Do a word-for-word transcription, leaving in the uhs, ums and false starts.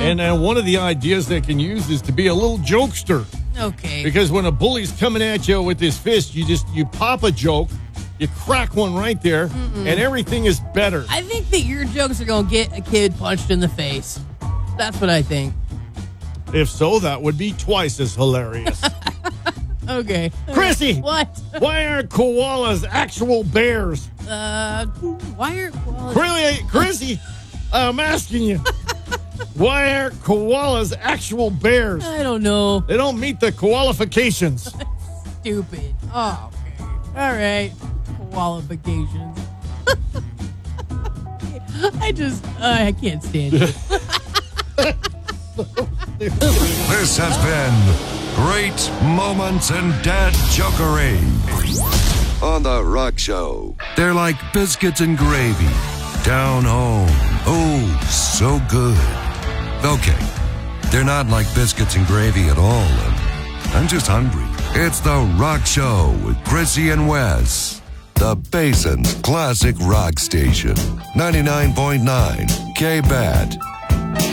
And uh, one of the ideas they can use is to be a little jokester. Okay. Because when a bully's coming at you with his fist, you just you pop a joke, you crack one right there, Mm-mm. and everything is better. I think that your jokes are going to get a kid punched in the face. That's what I think. If so, that would be twice as hilarious. Okay. Chrissy! What? Why aren't koalas actual bears? Uh, why are koalas... Really, Chrissy, I'm asking you. Why aren't koalas actual bears? I don't know. They don't meet the qualifications. Stupid. Oh, okay. All right. Qualifications. I just, uh, I can't stand it. This has been Great Moments in Dad Jokery on The Rock Show. They're like biscuits and gravy down home. Oh, so good. Okay, they're not like biscuits and gravy at all. I'm just hungry. It's The Rock Show with Chrissy and Wes. The Basin's classic rock station. ninety-nine point nine K-B A T.